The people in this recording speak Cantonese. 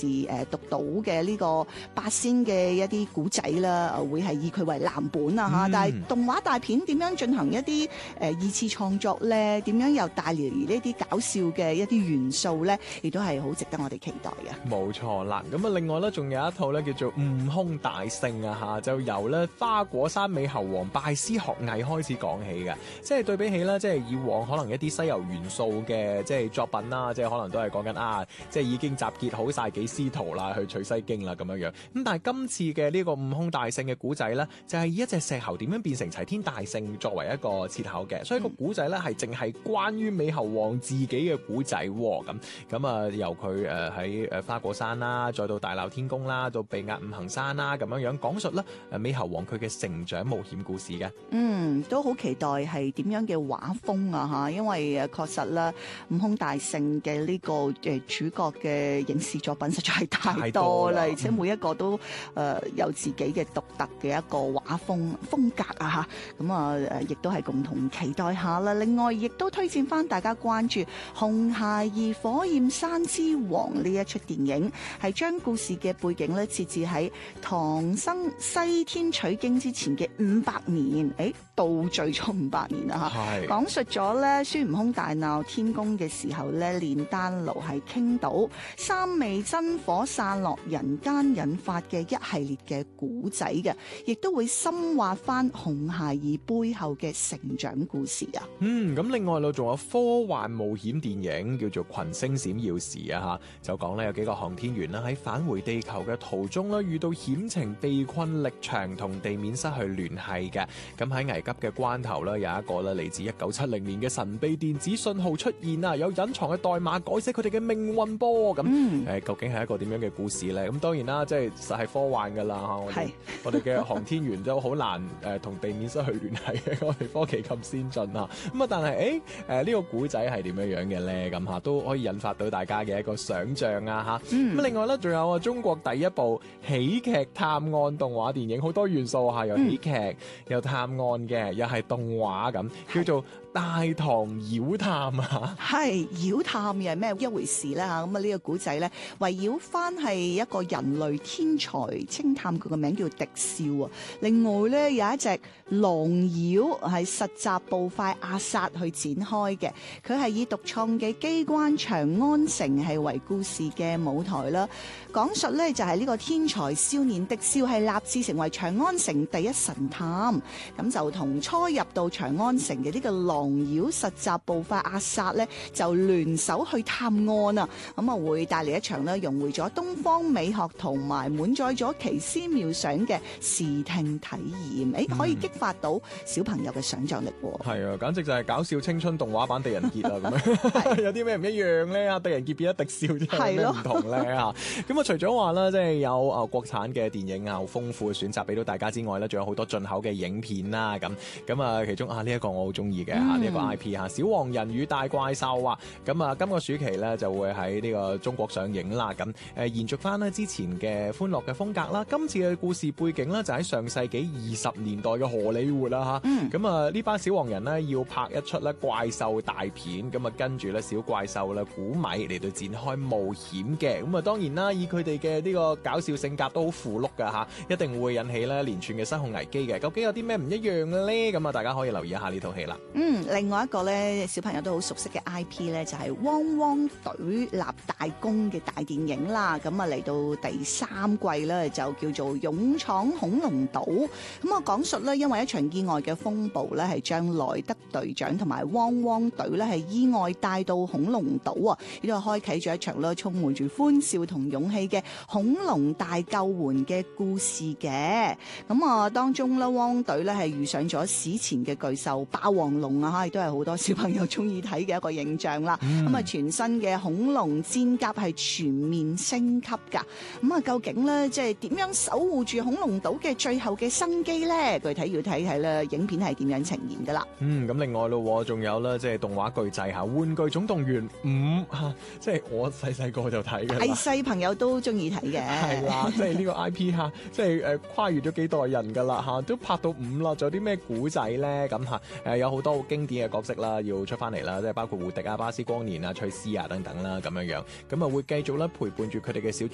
讀到嘅呢個八仙嘅一啲古仔啦，會係以佢為藍本啊嚇。但係動畫大片點樣進行一啲二次創作咧？點樣又帶嚟呢啲搞笑嘅一啲元素咧？亦都係好值得我哋期待嘅。 冇錯啦，咁啊另外咧仲有一套咧叫做《悟空大聖》啊嚇，就由咧花果山美猴王拜師學藝開始講起嘅，即係對比起咧即係以往可能一啲西遊元素嘅即係作品啦，即係可能都係講緊即係已經集結好晒幾師徒啦，去取西經啦咁樣樣。咁但係今次嘅呢個悟空大聖嘅古仔咧，就係以一隻石猴點樣變成齊天大聖作為一個切口嘅，所以個古仔咧係淨係關於美猴王自己嘅古仔喎。咁啊由佢喺花果山啦，再到大鬧天宮啦，到被壓五行山啦，咁樣樣講述咧美猴王佢嘅成長冒險故事嘅。 都好期待係點樣嘅畫風啊嚇，因為確實啦，悟空大聖嘅呢個主角嘅影視作品實在係太多啦，而且每一個都有自己嘅獨特嘅一個畫風格啊嚇，咁亦都係共同期待下啦。另外亦都推薦翻大家關注《紅孩兒火焰山之王》呢一出電影，係將故事嘅背景咧設置喺唐僧西天取經之前嘅500年，倒敘咗500年啦嚇，講述咗咧孫悟空大鬧天宮嘅時候咧，煉丹爐係傾倒，三昧真火散落人間引發嘅一系列嘅古仔嘅，亦都會深挖翻紅孩兒背後嘅成長故事啊。 咁另外咧仲有科幻冒險電影叫做《群星閃耀時》啊嚇，就講咧有幾個航天員啦喺返回地球嘅途中咧遇到險情，被困力場同地面失去聯繫嘅。咁喺危急嘅關頭咧，有一個咧嚟自1970年嘅神秘電子信號出現啊，有隱藏嘅代碼改寫佢哋嘅命運噃。咁究竟係一個點樣嘅故事咧？咁當然啦，即係實係科幻噶啦。我哋嘅航天員都好難同地面失去聯繫嘅，我哋科技咁先進啊。咁啊，但係呢個古仔係點樣樣嘅咧？咁都可以引發到大家嘅一個想像啊嚇。咁另外咧，仲有中國第一部喜劇探案動畫電影，好多元素嚇，有喜劇有探案嘅，又係動畫咁，叫做《大唐妖探》啊。 妖探又係咩一回事咧嚇？咁呢個古仔咧，圍繞翻係一個人類天才偵探，佢個名叫狄少啊。另外咧有一隻狼妖係實習捕快阿薩去展開嘅，佢係以獨創嘅機關長安城係為故事嘅舞台啦。講述咧就係呢個天才少年狄少係立志成為長安城第一神探，咁就同初入到長安城嘅呢個狼妖實習捕快阿薩咧就聯手去探案啊！咁啊會帶嚟一場咧融匯咗東方美學同埋滿載咗奇思妙想嘅視聽體驗，可以激發到小朋友嘅想像力喎。 係啊，簡直就係搞笑青春動畫版狄仁傑啊！咁樣有啲咩唔一樣咧？狄仁傑變咗狄少，之後有咩唔同咧？咁啊，除咗話啦，即係有國產嘅電影啊，好豐富嘅選擇俾到大家之外咧，仲有好多進口嘅影片啦。咁啊，其中呢一個我好中意嘅呢一個 IP 小黃人與大怪獸啊。咁啊，今個暑期咧就會喺呢個中國上映啦。咁延續翻咧之前嘅歡樂嘅風格啦。今次嘅故事背景咧就喺上世紀20年代嘅荷里活啦嚇。咁啊呢班小黃人咧要拍一出咧怪獸大片，咁啊跟住咧小怪獸咧古米嚟到展開冒險嘅。咁啊當然啦，以佢哋嘅呢個搞笑性格都好符碌噶嚇，一定會引起咧連串嘅失控危機嘅。究竟有啲咩唔一樣嘅咧？咁啊大家可以留意一下呢套戲啦。 另外一個咧小朋友都好熟悉嘅 IP 咧就係汪汪隊立大功嘅大電影啦。咁啊嚟到第3季咧就叫做勇闖恐龍島。咁啊講述咧因為一場意外嘅風暴咧係將萊德隊長同埋汪汪隊咧係意外帶到恐龍島啊，呢度開啟咗一場咧充滿住歡笑同勇氣嘅恐龍大救援嘅故事嘅。咁啊當中咧汪隊咧係遇上咗史前嘅巨獸霸王龍啊，亦都係好多小朋友中意睇嘅一個形象啦。咁啊全新嘅恐龍戰甲係全面升級噶。咁啊究竟咧即係點樣守護住恐龍島嘅最後嘅生機咧？具體要睇睇咧影片係點樣呈現噶啦。 咁另外咯，仲有咧即係動畫巨製吓《玩具總動員5》吓，即係我細個就睇嘅， 大細朋友都中意睇嘅。 係啦，即係呢個 IP 吓，即係跨越咗幾代人噶啦吓，都拍到5啦，仲有啲咩古仔咧？咁吓有好多好經典嘅角色啦，要出翻嚟啦，即係包括胡迪啊、巴斯光年啊、翠絲啊等等啦，咁樣樣，咁啊會繼續咧陪伴住佢哋嘅小